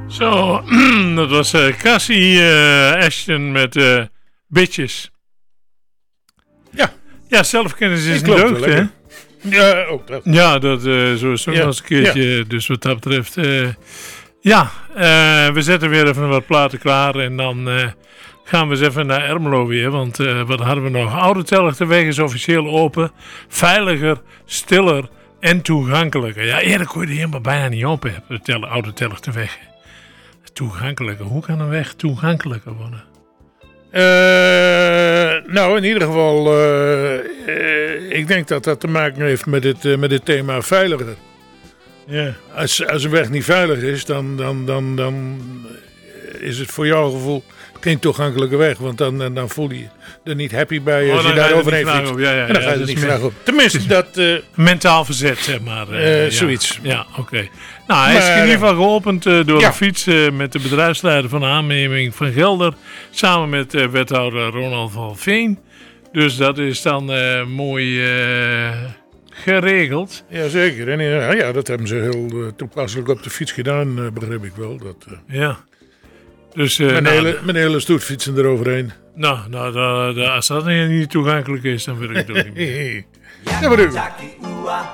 Zo, dat was Cassie Ashton met Bitches. Ja. Ja, zelfkennis is een deugd, hè? Ja, ook dat. Ja, dat zo is het nog eens een keertje. Ja. Dus wat dat betreft... we zetten weer even wat platen klaar. En dan gaan we eens even naar Ermelo weer. Want wat hadden we nog? Oude Telligterweg is officieel open. Veiliger, stiller en toegankelijker. Ja, eerder kon je die helemaal bijna niet open hebben. De Oude Telligterweg. Toegankelijker. Hoe kan een weg toegankelijker worden? Nou, in ieder geval, ik denk dat dat te maken heeft met het thema veiliger. Ja. Als een weg niet veilig is, dan is het voor jouw gevoel geen toegankelijke weg. Want dan voel je er niet happy bij als je daar overheen fietst. En dan ga je er niet graag op. Tenminste, dat... mentaal verzet, zeg maar. Zoiets. Ja, oké. Nou, hij is in ieder geval geopend door de fiets met de bedrijfsleider van de aanneming van Gelder. Samen met wethouder Ronald van Veen. Dus dat is dan mooi geregeld. Jazeker. En dat hebben ze heel toepasselijk op de fiets gedaan, begrijp ik wel. Ja. Dus, mijn hele stoet fietsen eroverheen. Nou, als dat niet toegankelijk is, dan wil ik het ook niet meer. Ja, maar